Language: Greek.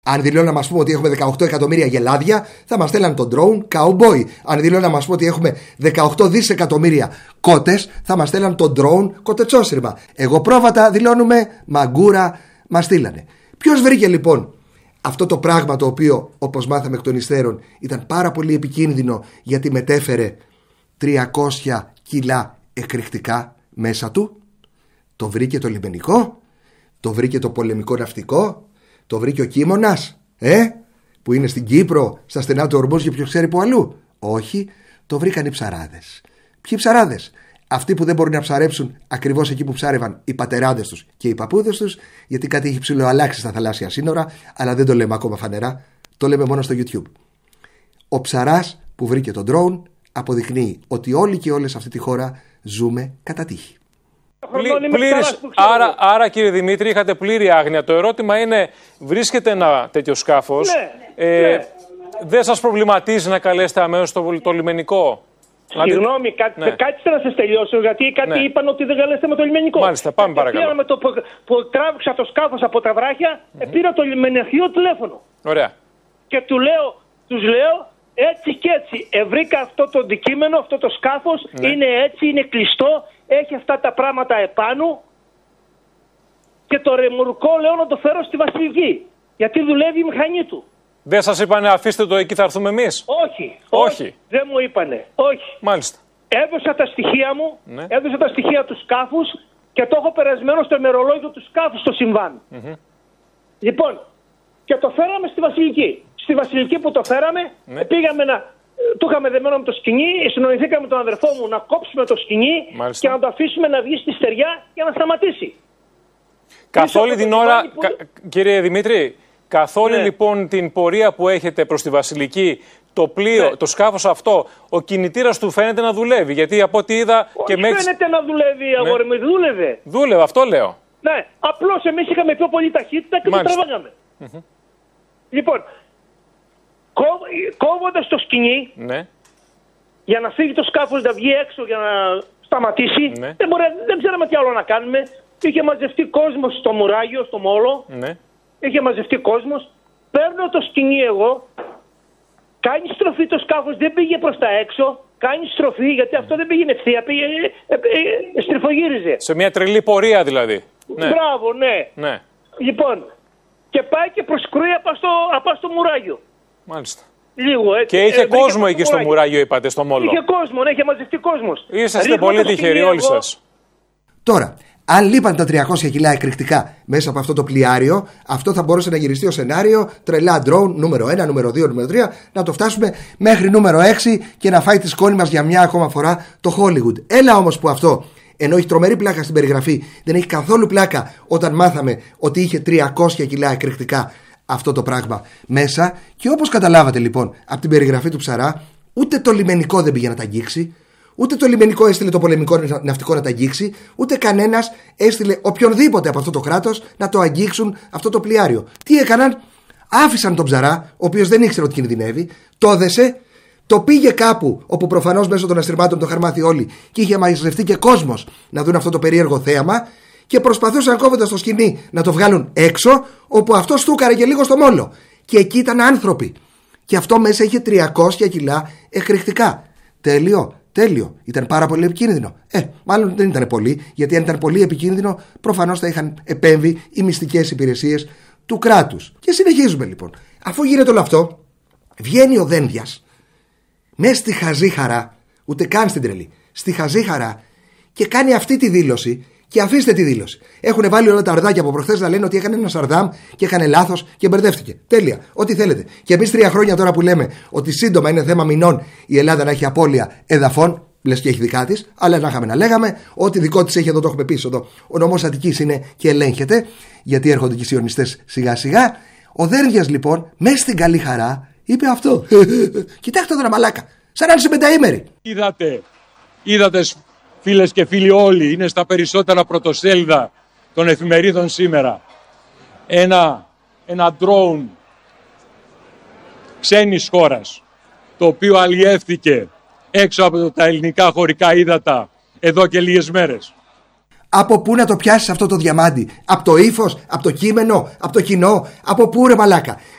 Αν δηλώνουν να μας πούμε ότι έχουμε 18 εκατομμύρια γελάδια, θα μας στέλναν τον drone cowboy. Αν δηλώνουν να μας πούμε ότι έχουμε 18 δισεκατομμύρια κότες, θα μας στέλναν τον drone κοτετσόσυρμα. Εγώ πρόβατα δηλώνουμε, μαγκούρα μας στείλανε. Ποιος βρήκε λοιπόν αυτό το πράγμα το οποίο, όπως μάθαμε εκ των υστέρων, ήταν πάρα πολύ επικίνδυνο γιατί μετέφερε 300 κιλά εκρηκτικά μέσα του? Το βρήκε το λιμενικό? Το βρήκε το πολεμικό ναυτικό? Το βρήκε ο Κίμωνας, που είναι στην Κύπρο, στα στενά του Ορμούς και ποιος ξέρει που αλλού? Όχι, το βρήκαν οι ψαράδες. Ποιοι ψαράδες? Αυτοί που δεν μπορούν να ψαρέψουν ακριβώς εκεί που ψάρευαν οι πατεράδες τους και οι παππούδες τους, γιατί κάτι έχει ψιλοαλλάξει στα θαλάσσια σύνορα, αλλά δεν το λέμε ακόμα φανερά, το λέμε μόνο στο YouTube. Ο ψαράς που βρήκε τον drone αποδεικνύει ότι όλοι και όλες σε αυτή τη χώρα ζούμε κατά τύχη. Άρα κύριε Δημήτρη, είχατε πλήρη άγνοια. Το ερώτημα είναι, βρίσκεται ένα τέτοιο σκάφος, δεν σας προβληματίζει να καλέσετε αμέσως το λιμενικό? Συγγνώμη, κάτσε να σας τελειώσω, γιατί κάτι είπαν ότι δεν καλέσετε με το λιμενικό. Μάλιστα, πάμε παρακαλώ. Πήραμε που τράβηξα το σκάφος από τα βράχια, πήρα το λιμενικό τηλέφωνο. Ωραία. Και τους λέω, έτσι και έτσι. Βρήκα αυτό το αντικείμενο, αυτό το σκάφος, είναι έτσι, είναι κλειστό, έχει αυτά τα πράγματα επάνω. Και το ρεμουρκό λέω να το φέρω στη Βασιλική, γιατί δουλεύει η μηχανή του. Δεν σας είπανε αφήστε το εκεί, θα έρθουμε εμείς? Όχι. Δεν μου είπανε. Όχι. Μάλιστα. Έδωσα τα στοιχεία μου, έδωσα τα στοιχεία του σκάφους και το έχω περασμένο στο ημερολόγιο του σκάφους στο συμβάν. Λοιπόν, και το φέραμε στη Βασιλική. Στη Βασιλική που το φέραμε, πήγαμε του είχαμε δεμένο με το σκοινί, συνοηθήκαμε τον αδερφό μου να κόψουμε το σκοινί και να το αφήσουμε να βγει στη στεριά για να σταματήσει. Καθ' όλη την ώρα, κύριε Δημήτρη, καθ' όλη λοιπόν την πορεία που έχετε προς τη Βασιλική, το πλοίο, το σκάφος αυτό, ο κινητήρας του φαίνεται να δουλεύει? Γιατί από ό,τι είδα και μέχρι. Φαίνεται να δουλεύει, αγόρι μου, δούλευε. Δούλευε, αυτό λέω. Ναι, απλώς εμείς είχαμε πιο πολύ ταχύτητα και το τραβάγαμε. Λοιπόν, κόβοντας το σκοινί, για να φύγει το σκάφος να βγει έξω για να σταματήσει, δεν ξέραμε τι άλλο να κάνουμε. Είχε μαζευτεί κόσμος στο μουράγιο, στο μόλο. Είχε μαζευτεί κόσμος. Παίρνω το σκοινί εγώ. Κάνει στροφή το σκάφος, δεν πήγε προς τα έξω. Κάνει στροφή, γιατί αυτό δεν πήγαινε ευθεία, στριφογύριζε. Σε μια τρελή πορεία δηλαδή. Μπράβο, ναι. Λοιπόν, και πάει και προσκρούει απά στο μουράγιο. Μάλιστα. Λίγο, έτσι. Και είχε κόσμο εκεί στο μουράγιο, είπατε, στο μόλο? Είχε κόσμο, είχε μαζευτεί κόσμος. Είσαστε πολύ τυχεροί όλοι σας. Τώρα, αν λείπαν τα 300 κιλά εκρηκτικά μέσα από αυτό το πλοιάριο, αυτό θα μπορούσε να γυριστεί ως σενάριο τρελά drone νούμερο 1, νούμερο 2, νούμερο 3, να το φτάσουμε μέχρι νούμερο 6 και να φάει τη σκόνη μας για μια ακόμα φορά το Hollywood. Έλα όμως που αυτό, ενώ έχει τρομερή πλάκα στην περιγραφή, δεν έχει καθόλου πλάκα όταν μάθαμε ότι είχε 300 κιλά εκρηκτικά αυτό το πράγμα μέσα. Και όπως καταλάβατε λοιπόν από την περιγραφή του ψαρά, ούτε το λιμενικό δεν πήγε να τα αγγίξει. Ούτε το λιμενικό έστειλε το πολεμικό ναυτικό να τα αγγίξει, ούτε κανένας έστειλε οποιονδήποτε από αυτό το κράτος να το αγγίξουν αυτό το πλοιάριο. Τι έκαναν? Άφησαν τον ψαρά, ο οποίος δεν ήξερε ότι κινδυνεύει, το έδεσε, το πήγε κάπου όπου προφανώς μέσω των αστριμάτων το είχαν μάθει όλοι και είχε μαζευτεί και κόσμος να δουν αυτό το περίεργο θέαμα και προσπαθούσαν κόβοντας το σκοινί να το βγάλουν έξω, όπου αυτό στούκαρε και λίγο στο μόλο. Και εκεί ήταν άνθρωποι. Και αυτό μέσα είχε 300 κιλά εκρηκτικά. Τέλειο. Ήταν πάρα πολύ επικίνδυνο. Μάλλον δεν ήταν πολύ, γιατί αν ήταν πολύ επικίνδυνο, προφανώς θα είχαν επέμβει οι μυστικές υπηρεσίες του κράτους. Και συνεχίζουμε λοιπόν. Αφού γίνεται όλο αυτό, βγαίνει ο Δένδιας μέσα στη χαζή-χαρά, ούτε καν στην τρελή, στη χαζή-χαρά, και κάνει αυτή τη δήλωση. Και αφήστε τη δήλωση. Έχουν βάλει όλα τα αρδάκια από προχθές να λένε ότι έκανε ένα Σαρδάμ και έκανε λάθος και μπερδεύτηκε. Τέλεια. Ό,τι θέλετε. Και εμείς 3 χρόνια τώρα που λέμε ότι σύντομα είναι θέμα μηνών η Ελλάδα να έχει απώλεια εδαφών, λες και έχει δικά της, αλλά να είχαμε να λέγαμε, ό,τι δικό της έχει εδώ το έχουμε πει εδώ. Ο νομός Αττικής είναι και ελέγχεται, γιατί έρχονται και οι σιωνιστές σιγά-σιγά. Ο Δένδιας λοιπόν, μέσα στην καλή χαρά, είπε αυτό. Κοιτάξτε τώρα μαλάκα. Σαν να είσαι πενταήμερη. Είδατε. Φίλες και φίλοι όλοι, είναι στα περισσότερα πρωτοσέλιδα των εφημερίδων σήμερα. Ένα drone ξένης χώρας, το οποίο αλλιεύθηκε έξω από τα ελληνικά χωρικά ύδατα εδώ και λίγες μέρες. Από πού να το πιάσεις αυτό το διαμάντι? Από το ύφος, από το κείμενο, από το κοινό? Από πού ρε μαλάκα?